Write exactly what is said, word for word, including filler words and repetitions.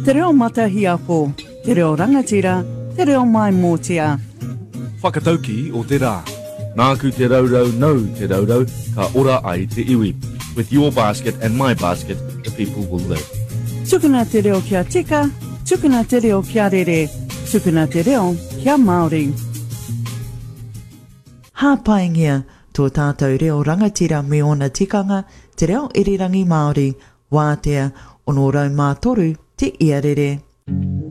Te reo matahiapo, te reo rangatira, te reo mai mōtia. Whakatauki o te rā. Nāku te raurau nau te raurau, ka ora ai te iwi. With your basket and my basket, the people will live. Tukuna te reo kia tika, tukuna te reo kia rere, tukuna te reo kia Māori. Hāpaingia, tō tātou reo rangatira me ona tikanga, te reo irirangi Māori, wātea, ono rau mātoru te iarere.